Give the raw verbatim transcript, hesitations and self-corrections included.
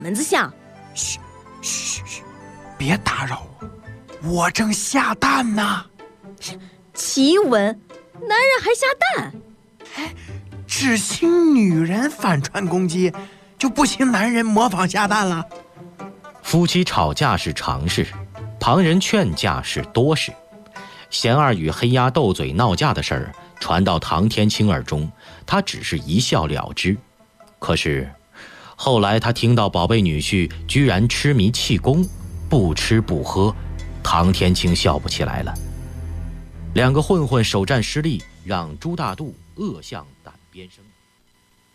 门子响。 嘘嘘嘘，别打扰我，我正下蛋呢。 奇闻，男人还下蛋？ 哎，只兴女人反串攻击，就不兴男人模仿下蛋了。 夫妻吵架是常事，旁人劝架是多事。贤二与黑鸭斗嘴闹架的事儿传到唐天清耳中，他只是一笑了之。可是后来他听到宝贝女婿居然痴迷气功，不吃不喝，唐天清笑不起来了。两个混混首战失利，让朱大度恶向胆边生。